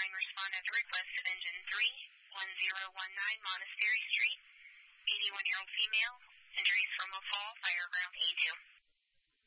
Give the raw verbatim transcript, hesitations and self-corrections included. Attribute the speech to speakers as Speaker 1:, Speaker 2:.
Speaker 1: nine respond as requested. Engine three, one zero one nine Monastery Street, eighty-one-year-old female, injuries from a fall, fire ground A two.